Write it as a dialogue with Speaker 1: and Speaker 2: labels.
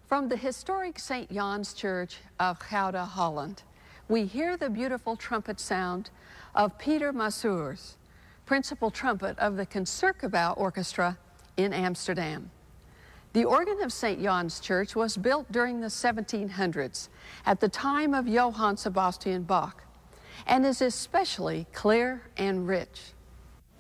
Speaker 1: From the historic St. Jan's Church of Gouda, Holland, we hear the beautiful trumpet sound of Peter Masurs, principal trumpet of the Concertgebouw Orchestra in Amsterdam. The organ of St. Jan's Church was built during the 1700s at the time of Johann Sebastian Bach and is especially clear and rich.